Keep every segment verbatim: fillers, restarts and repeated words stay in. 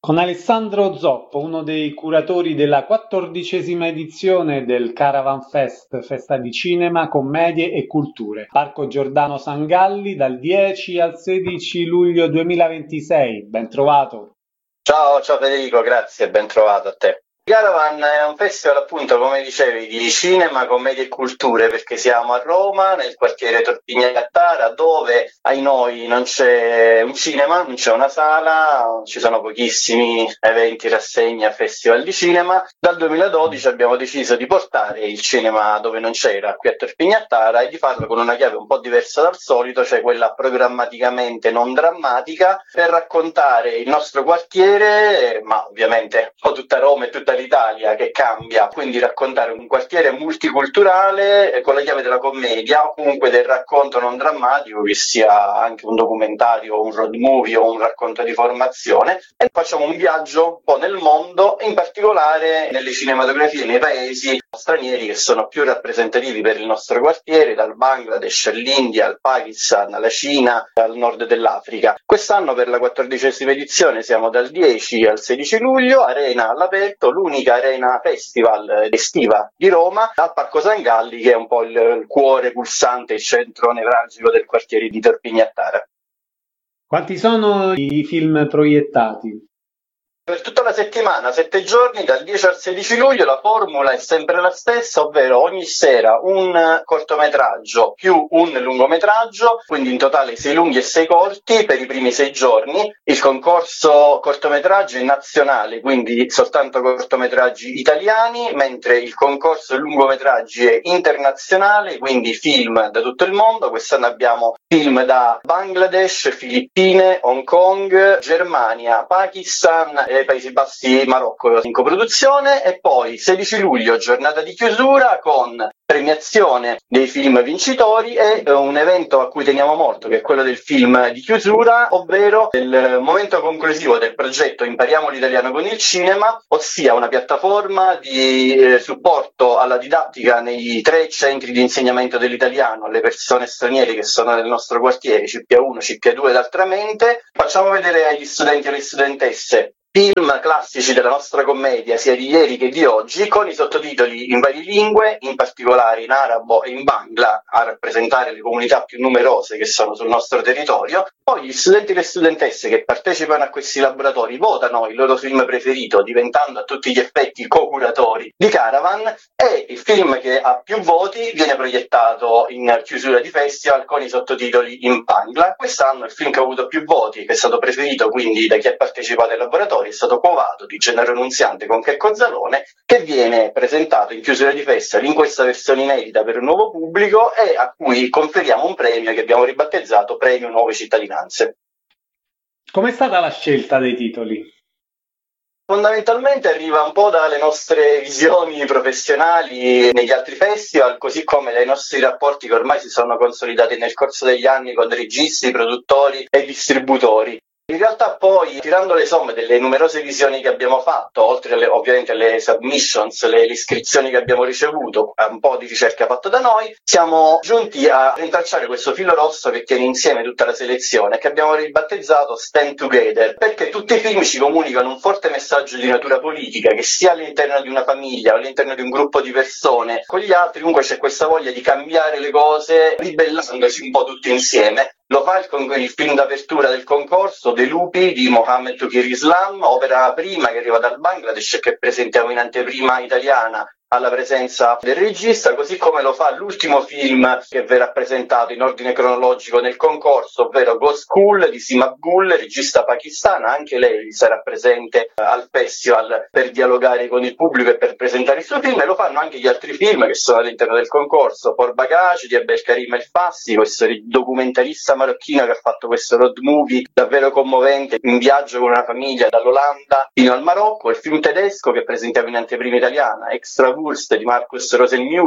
Con Alessandro Zoppo, uno dei curatori della quattordicesima edizione del Caravan Fest, festa di cinema, commedie e culture. Parco Giordano San Galli dal dieci al sedici luglio duemilaventisei. Ben trovato. Ciao, ciao Federico, grazie, ben trovato a te. Caravan è un festival, appunto, come dicevi, di cinema, commedia e culture, perché siamo a Roma, nel quartiere Torpigna-Gattara, dove ai noi non c'è un cinema, non c'è una sala, ci sono pochissimi eventi, rassegne, festival di cinema. Dal duemiladodici abbiamo deciso di portare il cinema dove non c'era, qui a Torpigna-Gattara, e di farlo con una chiave un po' diversa dal solito, cioè quella programmaticamente non drammatica, per raccontare il nostro quartiere, ma ovviamente un po' tutta Roma e tutta l'Italia che cambia, quindi raccontare un quartiere multiculturale con la chiave della commedia o comunque del racconto non drammatico, che sia anche un documentario, un road movie o un racconto di formazione, e facciamo un viaggio un po' nel mondo, in particolare nelle cinematografie nei paesi stranieri che sono più rappresentativi per il nostro quartiere, dal Bangladesh all'India, al Pakistan, alla Cina, al nord dell'Africa. Quest'anno per la quattordicesima edizione siamo dal dieci al sedici luglio, arena all'aperto, l'unica arena festival estiva di Roma, al Parco San Galli, che è un po' il, il cuore pulsante, il centro nevralgico del quartiere di Torpigna-Gattara. Quanti sono i film proiettati? Per tutta la settimana, sette giorni, dal dieci al sedici luglio, la formula è sempre la stessa, ovvero ogni sera un cortometraggio più un lungometraggio, quindi in totale sei lunghi e sei corti per i primi sei giorni. Il concorso cortometraggi è nazionale, quindi soltanto cortometraggi italiani, mentre il concorso lungometraggi è internazionale, quindi film da tutto il mondo. Quest'anno abbiamo film da Bangladesh, Filippine, Hong Kong, Germania, Pakistan, Paesi Bassi, Marocco in coproduzione. E poi sedici luglio, giornata di chiusura con premiazione dei film vincitori e eh, un evento a cui teniamo molto, che è quello del film di chiusura, ovvero il momento conclusivo del progetto Impariamo l'italiano con il cinema, ossia una piattaforma di eh, supporto alla didattica nei tre centri di insegnamento dell'italiano alle persone straniere che sono nel nostro quartiere, C P A uno, C P A due ed altramente. Facciamo vedere agli studenti e alle studentesse film classici della nostra commedia, sia di ieri che di oggi, con i sottotitoli in varie lingue, in particolare in arabo e in bangla, a rappresentare le comunità più numerose che sono sul nostro territorio. Poi gli studenti e le studentesse che partecipano a questi laboratori votano il loro film preferito, diventando a tutti gli effetti co-curatori di Caravan, e il film che ha più voti viene proiettato in chiusura di festival con i sottotitoli in bangla. Quest'anno il film che ha avuto più voti, che è stato preferito quindi da chi ha partecipato ai laboratori, è stato Covato di Gennaro Nunziante con Checco Zalone, che viene presentato in chiusura di festival in questa versione inedita per un nuovo pubblico e a cui conferiamo un premio che abbiamo ribattezzato Premio Nuove Cittadinanze. Com'è stata la scelta dei titoli? Fondamentalmente arriva un po' dalle nostre visioni professionali negli altri festival, così come dai nostri rapporti che ormai si sono consolidati nel corso degli anni con registi, produttori e distributori. In realtà poi, tirando le somme delle numerose visioni che abbiamo fatto, oltre alle, ovviamente alle submissions, le, le iscrizioni che abbiamo ricevuto, a un po' di ricerca fatta da noi, siamo giunti a rintracciare questo filo rosso che tiene insieme tutta la selezione, che abbiamo ribattezzato Stand Together, perché tutti i film ci comunicano un forte messaggio di natura politica, che sia all'interno di una famiglia o all'interno di un gruppo di persone, con gli altri comunque c'è questa voglia di cambiare le cose, ribellandosi un po' tutti insieme. Lo fa il, con- il film d'apertura del concorso, De Lupi di Mohammed Taqi Islam, opera prima che arriva dal Bangladesh e che presentiamo in anteprima italiana alla presenza del regista, così come lo fa l'ultimo film che verrà presentato in ordine cronologico nel concorso, ovvero Go School di Sima Abdul, regista pakistana. Anche lei sarà presente al festival per dialogare con il pubblico e per presentare il suo film, e lo fanno anche gli altri film che sono all'interno del concorso. Por Bagage di Abdelkarim El Fassi, questo documentarista marocchino che ha fatto questo road movie davvero commovente, in viaggio con una famiglia dall'Olanda fino al Marocco. Il film tedesco che presentiamo in anteprima italiana, Extra Wurst di Markus Rosenmüller,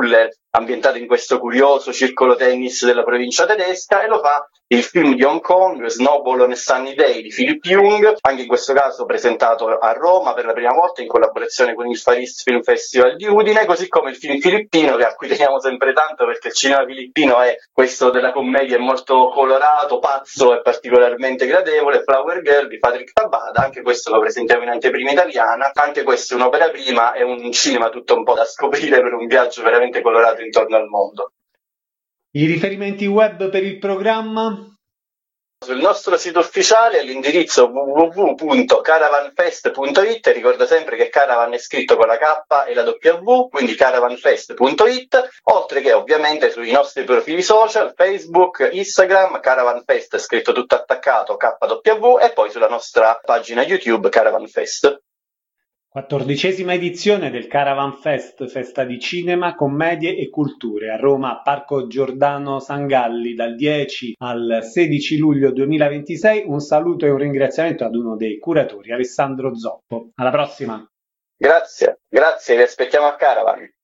ambientato in questo curioso circolo tennis della provincia tedesca, e lo fa il film di Hong Kong, Snowball on a Sunny Day di Philip Young, anche in questo caso presentato a Roma per la prima volta in collaborazione con il Far East Film Festival di Udine, così come il film filippino, che a cui teniamo sempre tanto perché il cinema filippino è questo della commedia, è molto colorato, pazzo e particolarmente gradevole, Flower Girl di Patrick Tabada, anche questo lo presentiamo in anteprima italiana, anche questo è un'opera prima, è un cinema tutto un po' da scoprire per un viaggio veramente colorato intorno al mondo. I riferimenti web per il programma? Sul nostro sito ufficiale all'indirizzo w w w punto caravanfest punto it, ricordo sempre che Caravan è scritto con la K e la W, quindi caravanfest punto it, oltre che ovviamente sui nostri profili social, Facebook, Instagram, Caravanfest scritto tutto attaccato K W, e poi sulla nostra pagina YouTube Caravanfest. Quattordicesima edizione del Caravan Fest, festa di cinema, commedie e culture, a Roma, Parco Giordano Sangalli, dal dieci al sedici luglio duemilaventisei. Un saluto e un ringraziamento ad uno dei curatori, Alessandro Zoppo. Alla prossima! Grazie, grazie, vi aspettiamo a Caravan.